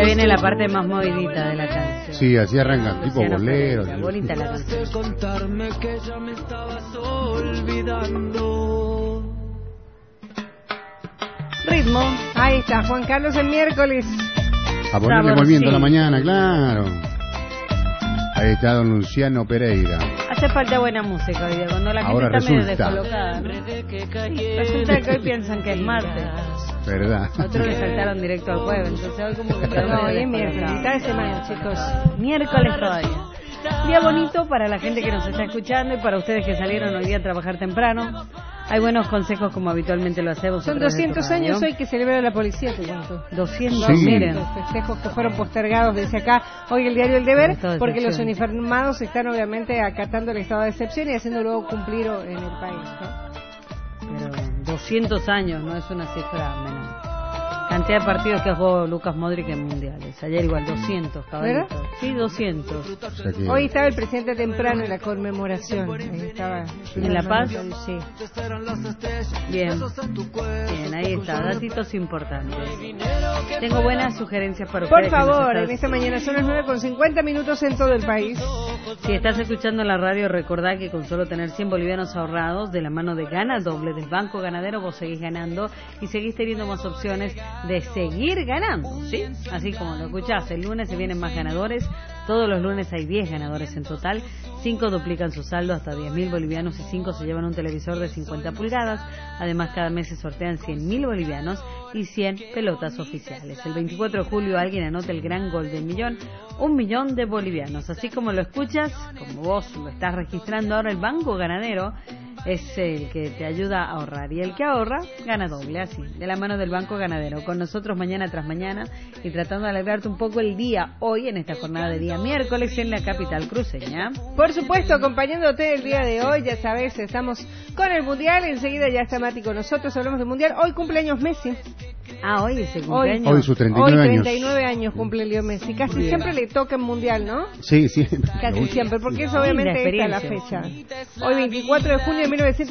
viene la parte más movidita de la canción. Sí, así arrancan, tipo Luciano bolero. Pereira, bonita la canción. Contarme que ya me estabas olvidando. Ritmo. Ahí está, Juan Carlos, el miércoles. A ponerle Saborcito. movimiento a la mañana, claro. Ahí está don Luciano Pereira. Hace falta buena música hoy día, cuando la gente Ahora está medio resulta. descolocada, ¿no? Resulta que hoy piensan que es martes. ¿Verdad? Otros le saltaron directo al jueves, entonces hoy como que No, hoy es miércoles, mitad de semana, chicos. Miércoles todavía. Día bonito para la gente que nos está escuchando y para ustedes que salieron hoy día a trabajar temprano. Hay buenos consejos como habitualmente lo hacemos. Son 200 años hoy que celebra la policía, te cuento. 200, Sí. miren. Los festejos que fueron postergados desde acá, hoy el diario El Deber, Estado de porque los excepción. uniformados están obviamente acatando el estado de excepción y haciéndolo cumplir en el país, ¿no? Pero 200 años no es una cifra menor. Cantidad de partidos que jugó Lucas Modric en mundiales. Ayer igual 200, caballito. ¿Verdad? Sí, 200. O sea que- Hoy estaba el presidente temprano en la conmemoración. Estaba ¿En La Paz? Sí. Bien. Bien, ahí está. Datitos importantes. Tengo buenas sugerencias para Por ustedes. que nos favor, están- en esta mañana son las 9:50 en todo el país. Si estás escuchando la radio, recordá que con solo tener 100 bolivianos ahorrados de la mano de Gana Doble del Banco Ganadero, vos seguís ganando y seguís teniendo más opciones de seguir ganando, ¿sí? Así como lo escuchás, el lunes se vienen más ganadores, todos los lunes hay 10 ganadores en total, 5 duplican su saldo hasta 10.000 bolivianos y 5 se llevan un televisor de 50 pulgadas, además cada mes se sortean 100.000 bolivianos y 100 pelotas oficiales. El 24 de julio alguien anota el gran gol del millón, 1.000.000 de bolivianos, así como lo escuchas, como vos lo estás registrando ahora, el Banco Ganadero es el que te ayuda a ahorrar y el que ahorra gana doble, así, de la mano del Banco Ganadero, con nosotros mañana tras mañana y tratando de alegrarte un poco el día hoy en esta jornada de día miércoles en la capital cruceña. Por supuesto, acompañándote el día de hoy, ya sabes, estamos con el Mundial, enseguida ya está Mati con nosotros, hablamos del Mundial. Hoy cumpleaños Messi. Ah, hoy es el cumpleaños. Hoy sus 39 Hoy años. 39 años cumple Leo Messi. Casi Bien. siempre le toca en Mundial, ¿no? Sí, sí. Casi siempre, porque es obviamente esta Linda la experiencia. fecha. Hoy 24 de junio de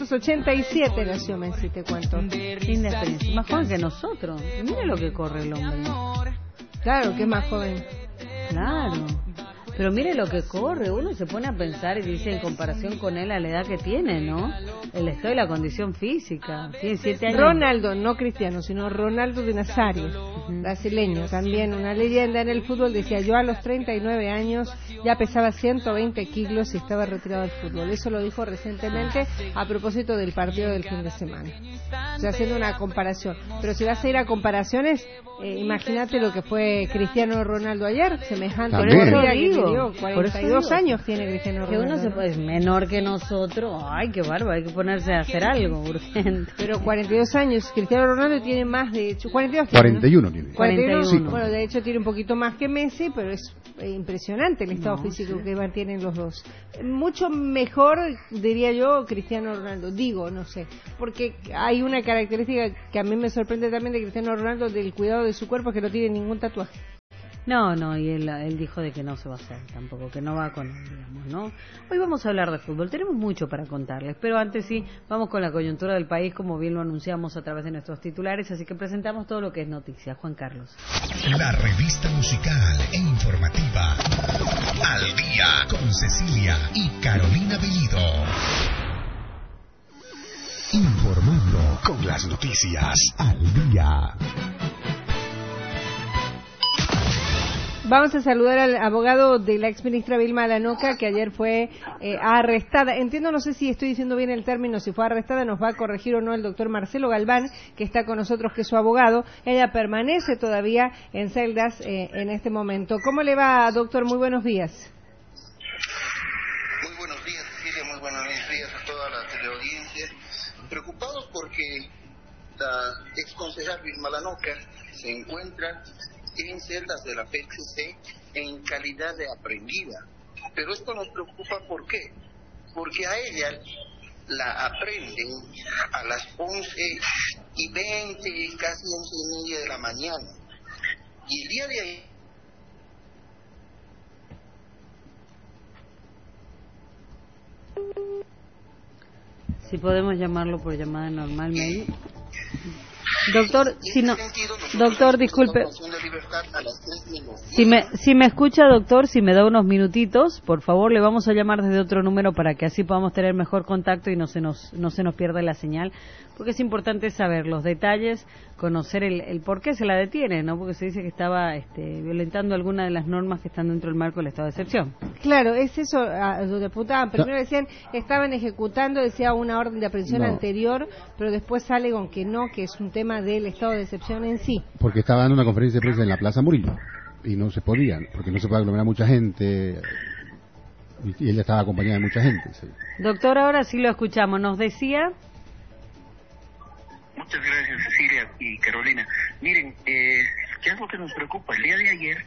1987 nació Messi, te cuento. Linda experiencia. Más joven que nosotros. Mira lo que corre el hombre. Claro, que es más joven. Claro. Pero mire lo que corre, uno se pone a pensar y dice en comparación con él a la edad que tiene, ¿no? El estado y la condición física. Tiene 7 años. Ronaldo, no Cristiano, sino Ronaldo de Nazario, brasileño, también una leyenda en el fútbol, decía: yo a los 39 años ya pesaba 120 kilos y estaba retirado del fútbol. Eso lo dijo recientemente a propósito del partido del fin de semana. O sea, haciendo una comparación. Pero si vas a ir a comparaciones, imagínate lo que fue Cristiano Ronaldo ayer, semejante. También. Por eso Digo, digo, por eso 42 digo. años tiene Cristiano Que Ronaldo. uno se puede, es menor que nosotros. Ay, qué bárbaro, hay que ponerse a hacer algo urgente. Pero 42 años, Cristiano Ronaldo tiene más, de hecho, 42 tiene, ¿no? 41 tiene. 41, Sí. bueno, de hecho tiene un poquito más que Messi, pero es impresionante el estado No, físico sí. que mantienen los dos. Mucho mejor, diría yo, Cristiano Ronaldo, digo, no sé, porque hay una característica que a mí me sorprende también de Cristiano Ronaldo, del cuidado de su cuerpo, es que no tiene ningún tatuaje. No, y él dijo de que no se va a hacer tampoco, que no va con él, digamos, ¿no? Hoy vamos a hablar de fútbol, tenemos mucho para contarles, pero antes sí, vamos con la coyuntura del país, como bien lo anunciamos a través de nuestros titulares, así que presentamos todo lo que es noticia. Juan Carlos. La revista musical e informativa Al Día con Cecilia y Carolina Bellido. Informando con las noticias al día. Vamos a saludar al abogado de la exministra Vilma Lanoca, que ayer fue arrestada. Entiendo, no sé si estoy diciendo bien el término, si fue arrestada, nos va a corregir o no el doctor Marcelo Galván, que está con nosotros, que es su abogado. Ella permanece todavía en celdas en este momento. ¿Cómo le va, doctor? Muy buenos días. Muy buenos días, Cecilia, muy buenos días a toda la teleaudiencia. Preocupados porque la ex concejal Vilma Lanoca se encuentra en celdas de la PCC en calidad de aprendida. Pero esto nos preocupa, ¿por qué? Porque a ella la aprenden a las 11:20, casi 11:30 de la mañana. Y el día de ahí Si podemos llamarlo por llamada normal, maybe. Doctor, si no, doctor, disculpe. De libertad a las 3:00 Si me escucha, doctor, si me da unos minutitos, por favor, le vamos a llamar desde otro número para que así podamos tener mejor contacto y no se nos pierda la señal, porque es importante saber los detalles, conocer el por qué se la detiene, ¿no? Porque se dice que estaba violentando alguna de las normas que están dentro del marco del estado de excepción. Claro, es eso, donde apuntaban. Primero decían, estaban ejecutando, decía, una orden de aprehensión anterior, pero después sale con que no, que es un tema del estado de excepción en sí. Porque estaba dando una conferencia de prensa en la Plaza Murillo y no se podía, porque no se puede aglomerar mucha gente y ella estaba acompañada de mucha gente. Sí. Doctor, ahora sí lo escuchamos. Nos decía... Muchas gracias, Cecilia y Carolina. Miren, ¿qué es lo que nos preocupa? El día de ayer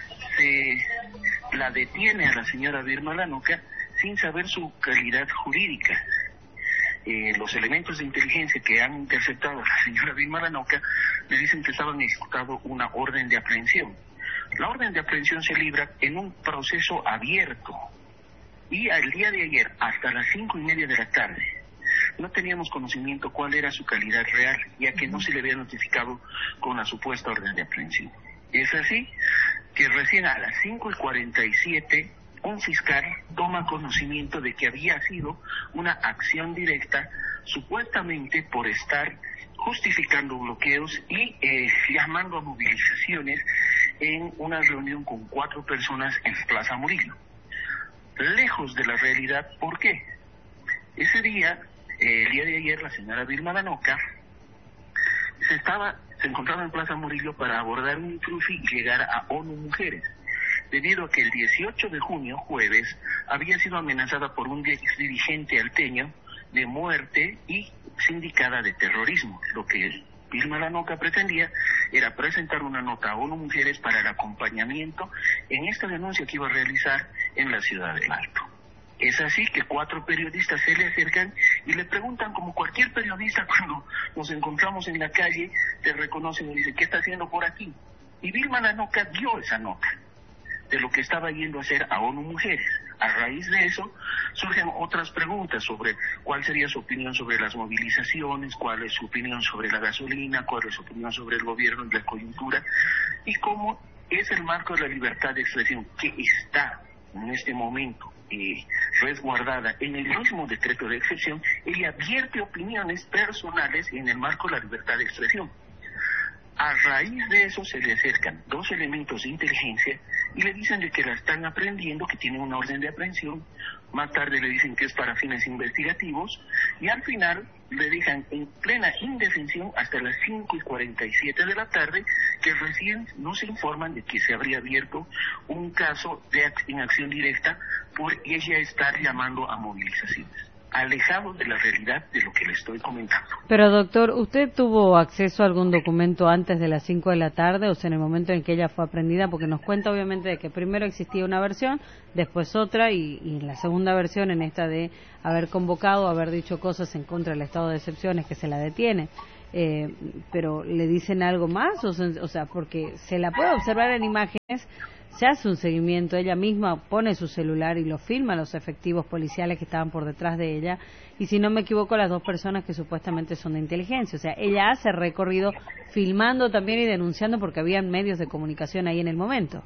se la detiene a la señora Vilma Lanoca sin saber su calidad jurídica. Los elementos de inteligencia que han interceptado a la señora Vilma Lanoca le dicen que estaban ejecutando una orden de aprehensión. La orden de aprehensión se libra en un proceso abierto y al día de ayer, hasta las 5:30 de la tarde, no teníamos conocimiento cuál era su calidad real, ya que no se le había notificado con la supuesta orden de aprehensión. Es así que recién a las 5:47 un fiscal toma conocimiento de que había sido una acción directa, supuestamente por estar justificando bloqueos y llamando a movilizaciones en una reunión con 4 personas en Plaza Murillo. Lejos de la realidad, ¿por qué? Ese día, el día de ayer, la señora Vilma Lanoca se encontraba en Plaza Murillo para abordar un cruce y llegar a ONU Mujeres, debido a que el 18 de junio, jueves, había sido amenazada por un exdirigente alteño de muerte y sindicada de terrorismo. Lo que Vilma Lanoca pretendía era presentar una nota a ONU Mujeres para el acompañamiento en esta denuncia que iba a realizar en la ciudad del Alto. Es así que 4 periodistas se le acercan y le preguntan, como cualquier periodista cuando nos encontramos en la calle, te reconocen y dicen, ¿qué está haciendo por aquí? Y Vilma Lanoca dio esa nota de lo que estaba yendo a hacer a ONU Mujeres. A raíz de eso surgen otras preguntas sobre cuál sería su opinión sobre las movilizaciones, cuál es su opinión sobre la gasolina, cuál es su opinión sobre el gobierno y la coyuntura, y cómo es el marco de la libertad de expresión que está en este momento resguardada en el mismo decreto de excepción. Ella vierte opiniones personales en el marco de la libertad de expresión. A raíz de eso se le acercan 2 elementos de inteligencia y le dicen de que la están aprendiendo, que tiene una orden de aprehensión. Más tarde le dicen que es para fines investigativos y al final le dejan en plena indefensión hasta las 5:47 de la tarde, que recién nos informan de que se habría abierto un caso en acción directa por ella estar llamando a movilizaciones, alejado de la realidad de lo que le estoy comentando. Pero doctor, ¿usted tuvo acceso a algún documento antes de las 5 de la tarde, o sea, en el momento en que ella fue aprendida? Porque nos cuenta obviamente de que primero existía una versión, después otra, y en la segunda versión, en esta de haber convocado, haber dicho cosas en contra del estado de excepción, es que se la detiene. Pero ¿le dicen algo más? O sea, porque se la puede observar en imágenes, se hace un seguimiento, ella misma pone su celular y lo filma los efectivos policiales que estaban por detrás de ella, y si no me equivoco, las 2 personas que supuestamente son de inteligencia. O sea, ella hace recorrido filmando también y denunciando, porque habían medios de comunicación ahí en el momento.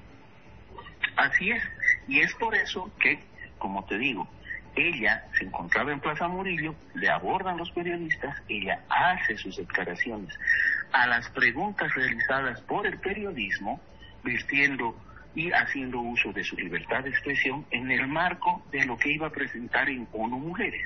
Así es, y es por eso que, como te digo, ella se encontraba en Plaza Murillo, le abordan los periodistas, ella hace sus declaraciones a las preguntas realizadas por el periodismo, virtiendo y haciendo uso de su libertad de expresión en el marco de lo que iba a presentar en ONU Mujeres.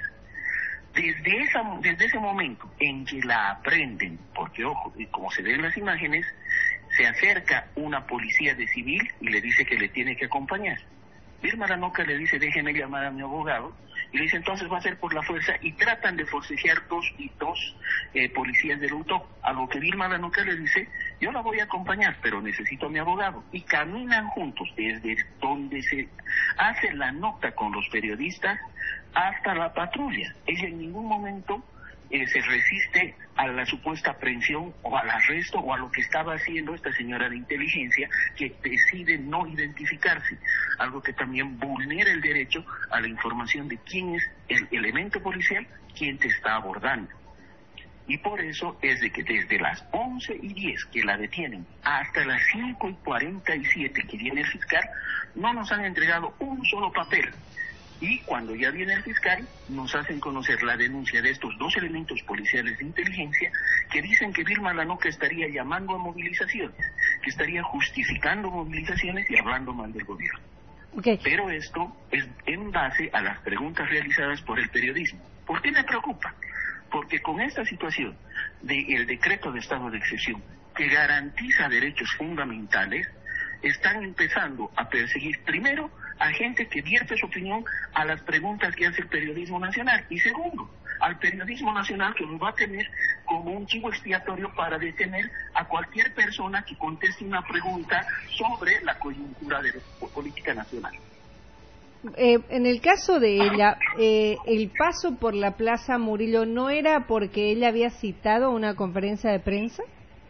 Desde ese momento en que la aprenden, porque ojo, como se ve en las imágenes, se acerca una policía de civil y le dice que le tiene que acompañar. Vilma Lanoca le dice, déjeme llamar a mi abogado, y le dice, entonces va a ser por la fuerza, y tratan de forcejear 2 policías del UTOP, a lo que Vilma Lanoca le dice, yo la voy a acompañar, pero necesito a mi abogado, y caminan juntos desde donde se hace la nota con los periodistas hasta la patrulla. Ella en ningún momento se resiste a la supuesta aprehensión o al arresto o a lo que estaba haciendo esta señora de inteligencia, que decide no identificarse, algo que también vulnera el derecho a la información de quién es el elemento policial, quién te está abordando. Y por eso es de que desde las 11:10 que la detienen hasta las 5:47 que viene el fiscal, no nos han entregado un solo papel. Y cuando ya viene el fiscal, nos hacen conocer la denuncia de estos 2 elementos policiales de inteligencia que dicen que Vilma Lanoca estaría llamando a movilizaciones, que estaría justificando movilizaciones y hablando mal del gobierno. Okay. Pero esto es en base a las preguntas realizadas por el periodismo. ¿Por qué me preocupa? Porque con esta situación del decreto de estado de excepción que garantiza derechos fundamentales, están empezando a perseguir primero a gente que vierte su opinión a las preguntas que hace el periodismo nacional, y segundo, al periodismo nacional, que nos va a tener como un chivo expiatorio para detener a cualquier persona que conteste una pregunta sobre la coyuntura de la política nacional. En el caso de ella, el paso por la Plaza Murillo, ¿no era porque ella había citado una conferencia de prensa?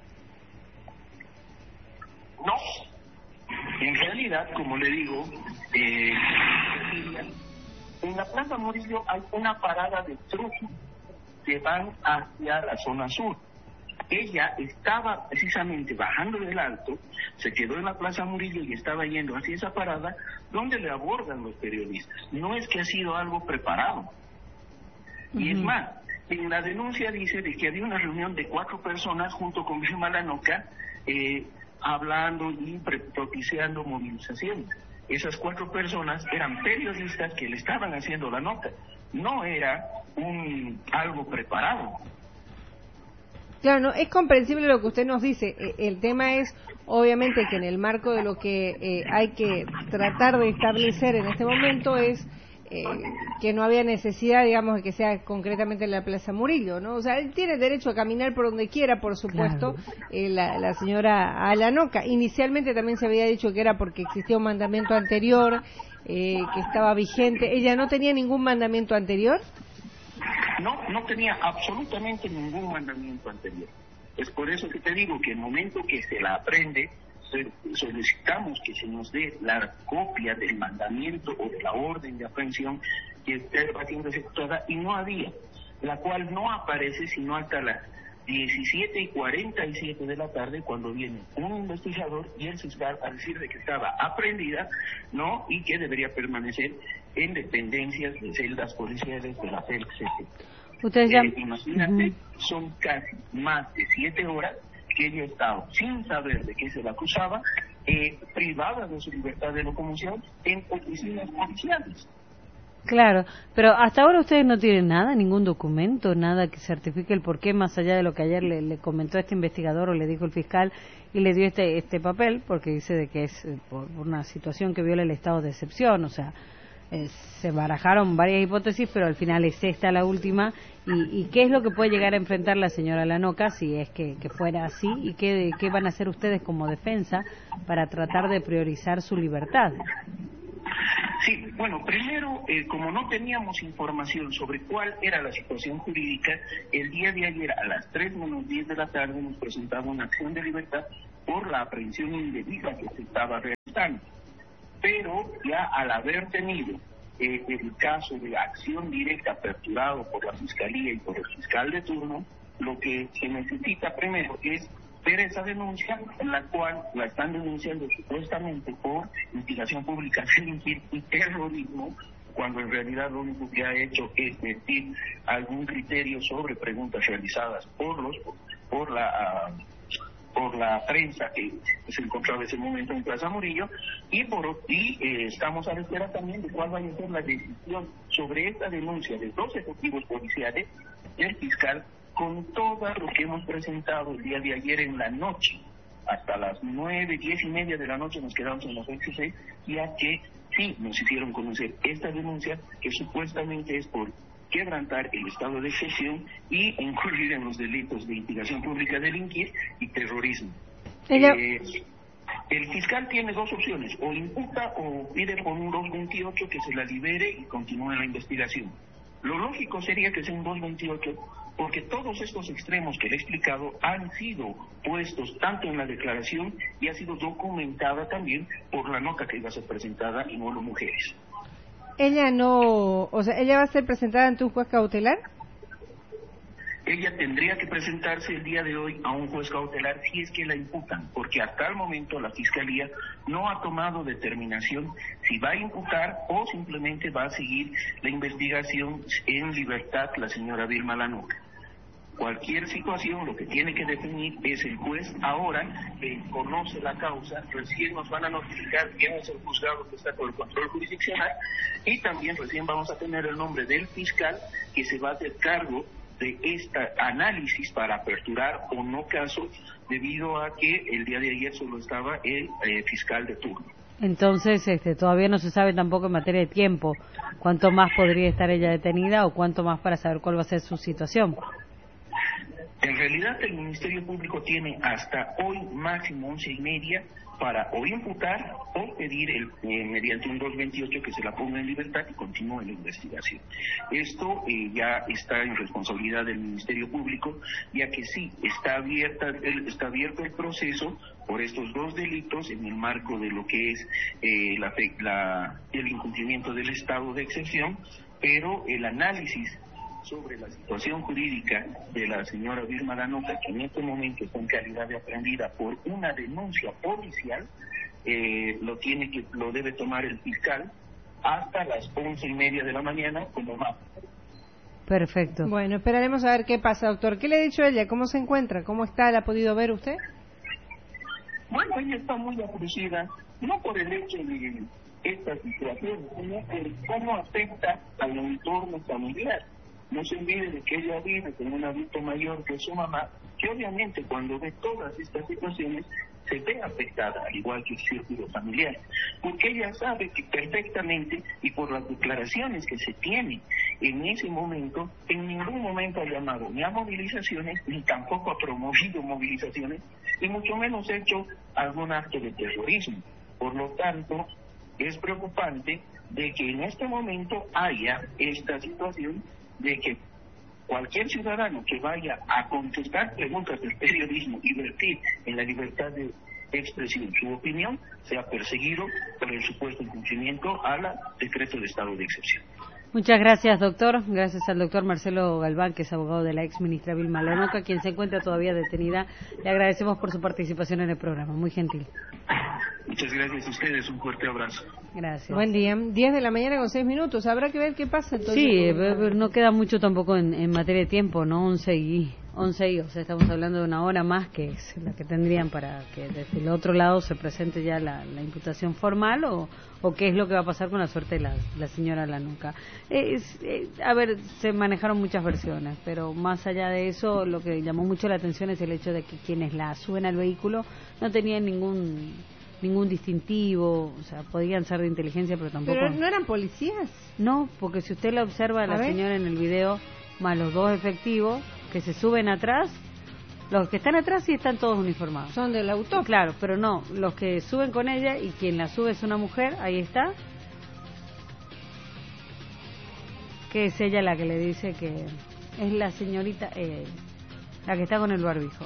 No. En realidad, como le digo, en la Plaza Murillo hay una parada de trucos que van hacia la zona sur. Ella estaba precisamente bajando del alto, se quedó en la Plaza Murillo y estaba yendo hacia esa parada donde le abordan los periodistas. No es que ha sido algo preparado. Y es más, en la denuncia dice de que había una reunión de 4 personas junto con Vilma Lanoca, hablando y propiciando movilizaciones. Esas 4 personas eran periodistas que le estaban haciendo la nota. No era algo preparado. Claro, no, es comprensible lo que usted nos dice. El tema es, obviamente, que en el marco de lo que hay que tratar de establecer en este momento es que no había necesidad, digamos, de que sea concretamente en la Plaza Murillo, ¿no? O sea, él tiene derecho a caminar por donde quiera, por supuesto, la señora Lanoca. Inicialmente también se había dicho que era porque existía un mandamiento anterior, que estaba vigente. ¿Ella no tenía ningún mandamiento anterior? No tenía absolutamente ningún mandamiento anterior. Es por eso que te digo que el momento que se la aprende, solicitamos que se nos dé la copia del mandamiento o de la orden de aprehensión que está siendo ejecutada, y no había, la cual no aparece sino hasta las 17:47 de la tarde, cuando viene un investigador y el fiscal a decir de que estaba aprehendida, ¿no? Y que debería permanecer en dependencias de celdas policiales de la CELC. Imagínate, son casi más de 7 horas que ella estaba sin saber de qué se la acusaba, privada de su libertad de locomoción en oficinas policiales. Claro, pero hasta ahora ustedes no tienen nada, ningún documento, nada que certifique el porqué, más allá de lo que ayer le comentó este investigador o le dijo el fiscal y le dio este papel, porque dice de que es por una situación que viola el estado de excepción. O sea, se barajaron varias hipótesis, pero al final es esta la última. ¿Y qué es lo que puede llegar a enfrentar la señora Lanoca si es que fuera así? ¿Y qué van a hacer ustedes como defensa para tratar de priorizar su libertad? Sí, bueno, primero, como no teníamos información sobre cuál era la situación jurídica, el día de ayer a las 3:10 de la tarde hemos presentado una acción de libertad por la aprehensión indebida que se estaba realizando. Pero ya al haber tenido el caso de acción directa aperturado por la Fiscalía y por el fiscal de turno, lo que se necesita primero es ver esa denuncia, en la cual la están denunciando supuestamente por instigación pública, delinquir y terrorismo, cuando en realidad lo único que ha hecho es emitir algún criterio sobre preguntas realizadas por la prensa que se encontraba en ese momento en Plaza Murillo, y estamos a la espera también de cuál vaya a ser la decisión sobre esta denuncia de 2 efectivos policiales del fiscal, con todo lo que hemos presentado el día de ayer en la noche. Hasta las 9, 10:30 de la noche nos quedamos en los 26, ya que sí nos hicieron conocer esta denuncia, que supuestamente es por quebrantar el estado de excepción y incurrir en los delitos de instigación pública, delinquir y terrorismo. El fiscal tiene 2 opciones: o imputa o pide por un 228 que se la libere y continúe la investigación. Lo lógico sería que sea un 228, porque todos estos extremos que le he explicado han sido puestos tanto en la declaración y ha sido documentada también por la nota que iba a ser presentada en ONU Mujeres. ¿Ella va a ser presentada ante un juez cautelar? ella tendría que presentarse el día de hoy a un juez cautelar si es que la imputan, porque hasta el momento la Fiscalía no ha tomado determinación si va a imputar o simplemente va a seguir la investigación en libertad la señora Vilma Lanuca. Cualquier situación, lo que tiene que definir es el juez ahora, que conoce la causa, recién nos van a notificar quién es el juzgado que está con el control jurisdiccional, y también recién vamos a tener el nombre del fiscal que se va a hacer cargo de este análisis para aperturar o no caso, debido a que el día de ayer solo estaba el fiscal de turno. Entonces, todavía no se sabe tampoco en materia de tiempo cuánto más podría estar ella detenida o cuánto más para saber cuál va a ser su situación. En realidad el Ministerio Público tiene hasta hoy máximo 11:30 para o imputar o pedir mediante un 228 que se la ponga en libertad y continúe la investigación. Esto ya está en responsabilidad del Ministerio Público, ya que sí, está abierto el proceso por estos dos delitos en el marco de lo que es el incumplimiento del estado de excepción, pero el análisis sobre la situación jurídica de la señora Vilma Lanuca, que en este momento está en calidad de aprehendida por una denuncia policial, lo debe tomar el fiscal hasta las 11:30 de la mañana como más. Perfecto. Bueno, esperaremos a ver qué pasa, doctor. ¿Qué le ha dicho ella? ¿Cómo se encuentra? ¿Cómo está? ¿La ha podido ver usted? Bueno, ella está muy afligida, no por el hecho de esta situación, sino por cómo afecta al entorno familiar. No se olvide de que ella vive con un adulto mayor que es su mamá, que obviamente cuando ve todas estas situaciones se ve afectada, al igual que el círculo familiar, porque ella sabe que perfectamente, y por las declaraciones que se tienen en ese momento, en ningún momento ha llamado ni a movilizaciones, ni tampoco ha promovido movilizaciones, y mucho menos ha hecho algún acto de terrorismo. Por lo tanto, es preocupante de que en este momento haya esta situación de que cualquier ciudadano que vaya a contestar preguntas del periodismo y vertir en la libertad de expresión su opinión sea perseguido por el supuesto incumplimiento al decreto de estado de excepción. Muchas gracias, doctor. Gracias al doctor Marcelo Galván, que es abogado de la ex ministra Vilma Lanuca, quien se encuentra todavía detenida. Le agradecemos por su participación en el programa. Muy gentil. Muchas gracias a ustedes. Un fuerte abrazo. Gracias. Buen día. 10 de la mañana con 6 minutos. Habrá que ver qué pasa. Sí, no queda mucho tampoco en materia de tiempo, ¿no? 11 y, o sea, estamos hablando de una hora más, que es la que tendrían para que desde el otro lado se presente ya la imputación formal, o qué es lo que va a pasar con la suerte de la señora Lanuca. A ver, se manejaron muchas versiones, pero más allá de eso, lo que llamó mucho la atención es el hecho de que quienes la suben al vehículo no tenían ningún distintivo, o sea, podían ser de inteligencia, pero tampoco... ¿Pero no eran policías? No, porque si usted la observa a la señora en el video, más los dos efectivos que se suben atrás, los que están atrás sí están todos uniformados. Son del auto. Claro, pero no, los que suben con ella y quien la sube es una mujer, ahí está, que es ella la que le dice que es la señorita, la que está con el barbijo.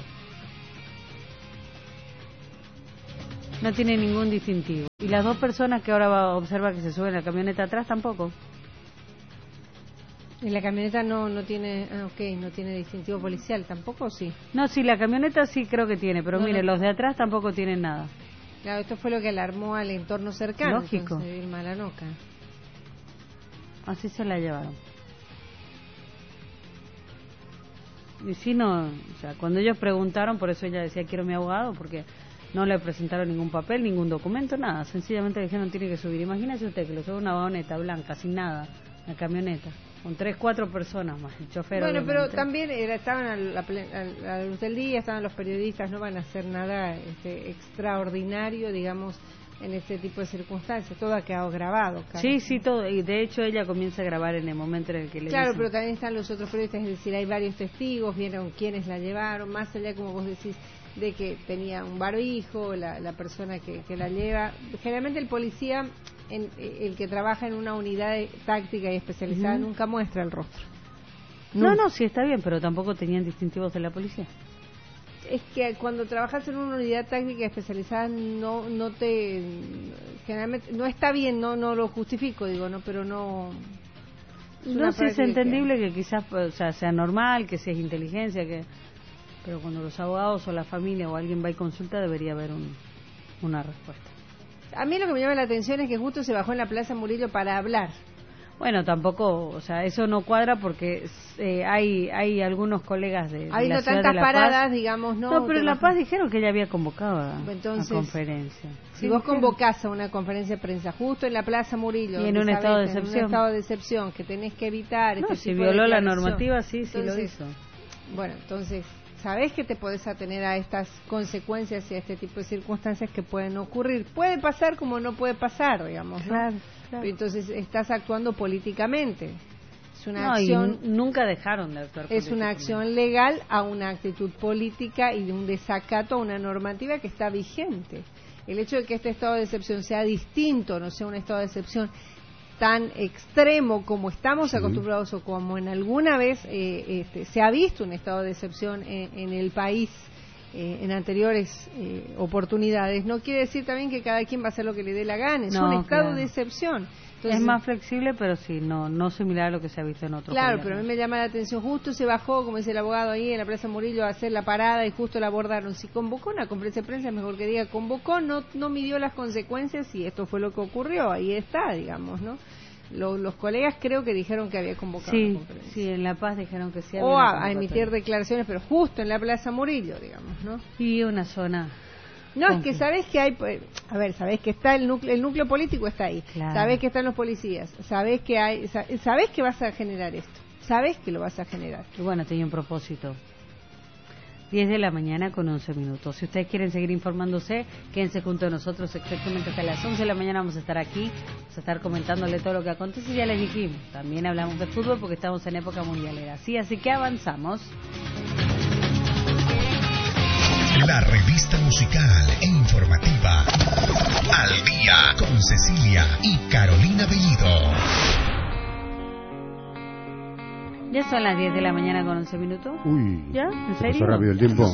No tiene ningún distintivo. Y las dos personas que ahora va a observar que se suben a la camioneta atrás tampoco. ¿Y la camioneta no tiene, no tiene distintivo policial tampoco, o sí? No, sí, la camioneta sí creo que tiene, pero mire, los de atrás tampoco tienen nada. Claro, esto fue lo que alarmó al entorno cercano. Lógico. De Vilma Lanuca. Así se la llevaron. Y si no, o sea, cuando ellos preguntaron, por eso ella decía quiero mi abogado, porque no le presentaron ningún papel, ningún documento, nada. Sencillamente le dijeron tiene que subir. Imagínese usted que lo sube una vagoneta blanca, sin nada, una camioneta, con 3-4 personas más, el chofer. Bueno, obviamente. pero también estaban a la luz del día, estaban los periodistas, no van a hacer nada extraordinario, digamos, en este tipo de circunstancias. Todo ha quedado grabado. Sí, sí, todo. Y de hecho ella comienza a grabar en el momento en el que le Claro, dicen. pero también están los otros periodistas, es decir, hay varios testigos, vieron quiénes la llevaron, más allá, como vos decís, de que tenía un barbijo, la persona que la lleva. Generalmente el policía, el que trabaja en una unidad táctica y especializada, nunca muestra el rostro. No, sí está bien, pero tampoco tenían distintivos de la policía. Es que cuando trabajas en una unidad táctica especializada generalmente no está bien, no lo justifico, digo, no, pero no No sé, es entendible que quizás, o sea, sea normal, que si es inteligencia, pero cuando los abogados o la familia o alguien va y consulta, debería haber una respuesta. A mí lo que me llama la atención es que justo se bajó en la Plaza Murillo para hablar. Bueno, tampoco, o sea, eso no cuadra porque hay algunos colegas de hay la no ciudad tantas de La paradas, Paz. digamos, ¿no? No, pero en La Paz dijeron que ella había convocado a conferencia. Si vos convocás a una conferencia de prensa justo en la Plaza Murillo, y en un estado de excepción, en un estado de excepción que tenés que evitar, no, si violó la normativa, sí lo hizo. Bueno, entonces, sabés que te podés atener a estas consecuencias y a este tipo de circunstancias que pueden ocurrir. Puede pasar como no puede pasar, digamos, ¿no? Claro. Entonces estás actuando políticamente. Es una no, acción. Y nunca dejaron de actuar. Es una acción legal a una actitud política y de un desacato a una normativa que está vigente. El hecho de que este estado de excepción sea distinto, no sea un estado de excepción tan extremo como estamos acostumbrados o como en alguna vez se ha visto un estado de excepción en el país en anteriores oportunidades, no quiere decir también que cada quien va a hacer lo que le dé la gana, es un estado de excepción. Entonces, es más flexible, pero sí, no similar a lo que se ha visto en otros Claro, gobiernos. pero a mí me llama la atención, justo se bajó, como dice el abogado ahí en la Plaza Murillo, a hacer la parada y justo la abordaron. Si convocó una conferencia de prensa, mejor que diga, convocó, no midió las consecuencias y esto fue lo que ocurrió, ahí está, digamos, ¿no? Los colegas creo que dijeron que había convocado una conferencia. Sí, en La Paz dijeron que sí. O a emitir declaraciones, pero justo en la Plaza Murillo, digamos, ¿no? Y una zona... No, es que sabés que hay, a ver, sabés que está el núcleo político está ahí, claro. Sabés que están los policías, sabés que vas a generar esto, sabés que lo vas a generar. Y bueno, tenía un propósito. 10 de la mañana con 11 minutos. Si ustedes quieren seguir informándose, quédense junto a nosotros exactamente hasta las 11 de la mañana. Vamos a estar aquí, vamos a estar comentándole todo lo que acontece. Y ya les dijimos, también hablamos de fútbol porque estamos en época mundialera. Sí, así que avanzamos. La revista musical e informativa Al Día con Cecilia y Carolina Bellido. Ya son las 10 de la mañana con 11 minutos. Uy, ¿Ya? ¿En serio? pasó rápido el tiempo.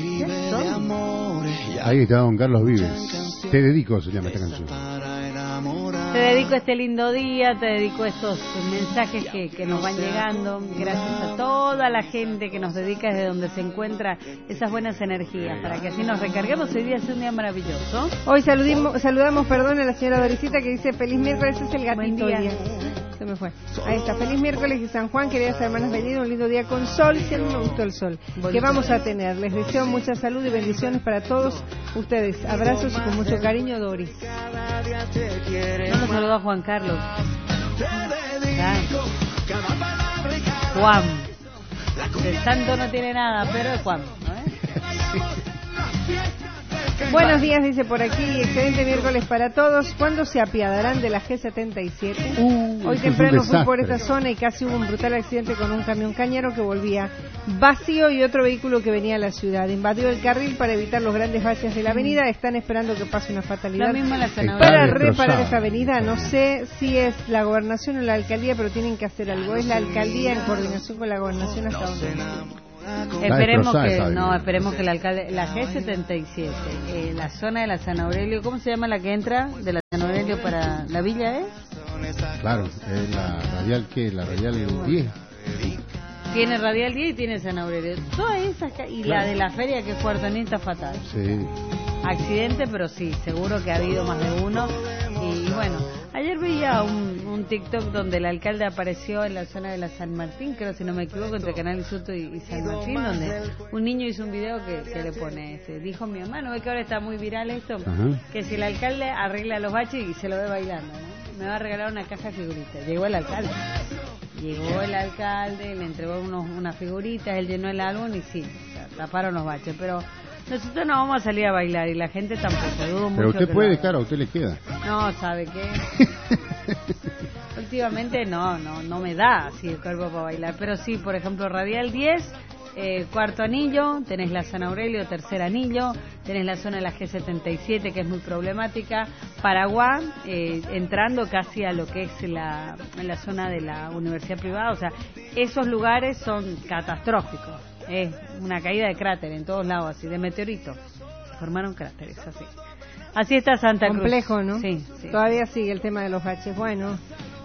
Ahí está don Carlos Vives. Te dedico, se llama esta canción. Te dedico este lindo día, te dedico estos mensajes que nos van llegando. Gracias a toda la gente que nos dedica desde donde se encuentra esas buenas energías, para que así nos recarguemos. Hoy día es un día maravilloso. Hoy saludamos, a la señora Dorisita que dice feliz miércoles, es el gatito día. Se me fue. Ahí está, feliz miércoles y San Juan, queridas hermanas Bellido, un lindo día con sol, si a mí me gustó el sol. Bonito. Que vamos a tener. Les deseo mucha salud y bendiciones para todos ustedes. Abrazos y con mucho cariño, Doris. Vamos a saludar a Juan Carlos. Juan. De santo no tiene nada, pero es Juan, ¿no? Buenos días, dice por aquí, excelente miércoles para todos. ¿Cuándo se apiadarán de la G77? Hoy temprano fui por esta zona y casi hubo un brutal accidente con un camión cañero que volvía vacío y otro vehículo que venía a la ciudad. Invadió el carril para evitar los grandes baches de la avenida. Están esperando que pase una fatalidad para reparar esta avenida. No sé si es la gobernación o la alcaldía, pero tienen que hacer algo. Es la alcaldía en coordinación con la gobernación hasta donde... Esperemos que el alcalde, la G77, la zona de la San Aurelio, ¿cómo se llama la que entra de la San Aurelio para la villa, Claro, la radial la radial 10. Tiene radial 10 y tiene San Aurelio. Todas esas y la de la feria que es Puerto Nín está fatal. Sí. Accidente, pero sí, seguro que ha habido más de uno. Y bueno, ayer veía un TikTok donde el alcalde apareció en la zona de la San Martín, creo si no me equivoco, entre Canal Soto y San Martín, donde un niño hizo un video que le pone, dijo mi mamá, ¿no ve que ahora está muy viral esto? Ajá. Que si el alcalde arregla los baches y se lo ve bailando, ¿no? Me va a regalar una caja de figuritas. Llegó el alcalde, le entregó unas figuritas, él llenó el álbum y sí, o sea, taparon los baches, pero... Nosotros no vamos a salir a bailar y la gente tampoco. Dudo mucho. Pero usted puede, claro, a usted le queda. No, ¿sabe qué? Últimamente no me da así el cuerpo para bailar. Pero sí, por ejemplo, Radial 10, cuarto anillo, tenés la San Aurelio, tercer anillo, tenés la zona de la G77 que es muy problemática, Paraguay, entrando casi a lo que es en la zona de la universidad privada. O sea, esos lugares son catastróficos. Es una caída de cráter en todos lados, así de meteoritos. Formaron cráteres, así. Así está Santa Cruz. Complejo, ¿no? Sí. Todavía sigue el tema de los baches. Bueno,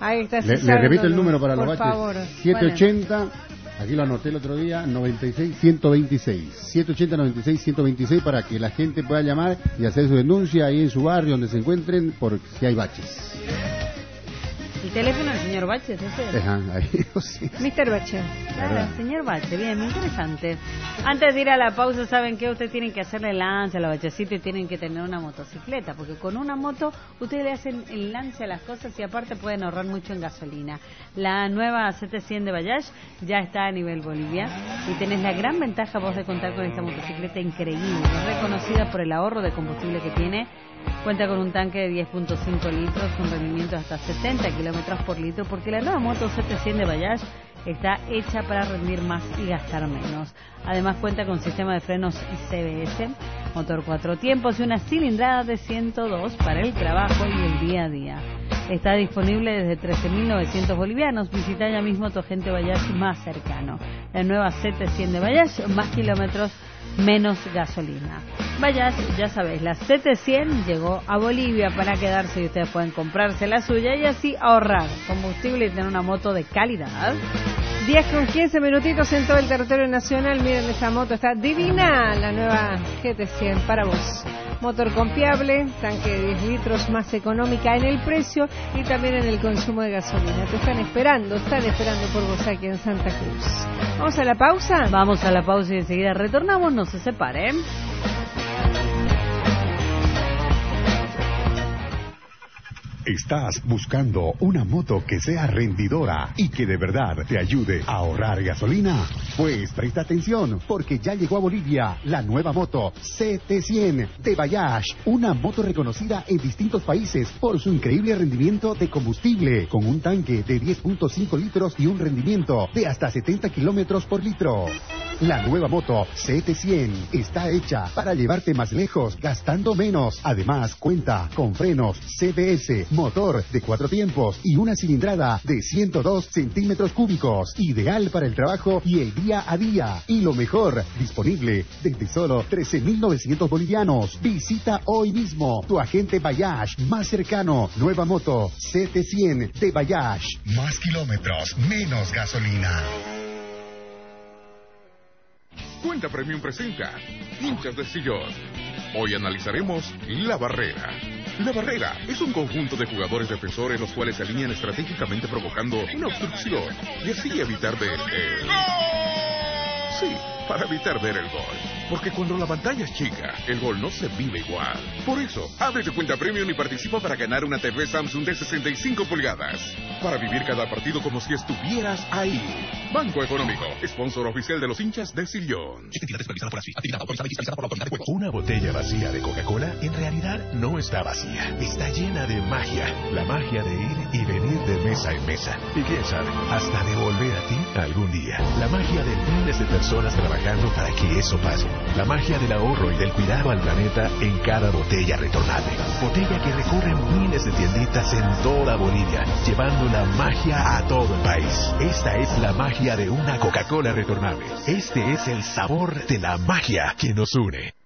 Ahí está. Le repito el número para los por baches. favor. 780, aquí lo anoté el otro día, 96-126. 780-96-126 para que la gente pueda llamar y hacer su denuncia ahí en su barrio donde se encuentren por si hay baches. ¿El teléfono del señor Baches ese? Ajá, ahí, sí. Mr. Bache. Claro, señor Bache, bien, muy interesante. Antes de ir a la pausa, ¿saben qué? Ustedes tienen que hacerle lance a la bachecita y tienen que tener una motocicleta, porque con una moto ustedes le hacen el lance a las cosas y aparte pueden ahorrar mucho en gasolina. La nueva CT100 de Bayash ya está a nivel Bolivia y tenés la gran ventaja vos de contar con esta motocicleta increíble, reconocida por el ahorro de combustible que tiene. Cuenta con un tanque de 10.5 litros, un rendimiento de hasta 70 kilómetros por litro, porque la nueva moto CT100 de Bayash está hecha para rendir más y gastar menos. Además cuenta con sistema de frenos CBS, motor 4 tiempos y una cilindrada de 102 para el trabajo y el día a día. Está disponible desde 13.900 bolivianos. Visita ya mismo tu agente Bayash más cercano. La nueva CT100 de Bayash, más kilómetros, menos gasolina. Bayash, ya sabéis, la CT100 llegó a Bolivia para quedarse y ustedes pueden comprarse la suya y así ahorrar combustible y tener una moto de calidad. 10:15 minutitos en todo el territorio nacional. Miren, esa moto está divina, la nueva GT100 para vos. Motor confiable, tanque de 10 litros, más económica en el precio y también en el consumo de gasolina. Te están esperando por vos aquí en Santa Cruz. ¿Vamos a la pausa? Vamos a la pausa y enseguida retornamos, no se separen. ¿Estás buscando una moto que sea rendidora y que de verdad te ayude a ahorrar gasolina? Pues presta atención, porque ya llegó a Bolivia la nueva moto CT100 de Bayash, una moto reconocida en distintos países por su increíble rendimiento de combustible, con un tanque de 10.5 litros y un rendimiento de hasta 70 kilómetros por litro. La nueva moto CT100 está hecha para llevarte más lejos, gastando menos. Además, cuenta con frenos CBS, motor de 4 tiempos y una cilindrada de 102 centímetros cúbicos, ideal para el trabajo y el día a día. Y lo mejor, disponible desde solo 13.900 bolivianos. Visita hoy mismo tu agente Bayash más cercano. Nueva moto CT100 de Bayash. Más kilómetros, menos gasolina. Cuenta Premium presenta Hinchas de Sillón. Hoy analizaremos La Barrera. La Barrera es un conjunto de jugadores defensores los cuales se alinean estratégicamente provocando una obstrucción y así evitar ver el... Sí, para evitar ver el gol. Porque cuando la pantalla es chica, el gol no se vive igual. Por eso, abre tu cuenta Premium y participa para ganar una TV Samsung de 65 pulgadas. Para vivir cada partido como si estuvieras ahí. Banco Económico, sponsor oficial de los hinchas de Sillón. Una botella vacía de Coca-Cola en realidad no está vacía. Está llena de magia. La magia de ir y venir de mesa en mesa. Y quién sabe, hasta de volver a ti algún día. La magia de miles de personas trabajando para que eso pase. La magia del ahorro y del cuidado al planeta en cada botella retornable. Botella que recorre miles de tienditas en toda Bolivia, llevando la magia a todo el país. Esta es la magia de una Coca-Cola retornable. Este es el sabor de la magia que nos une.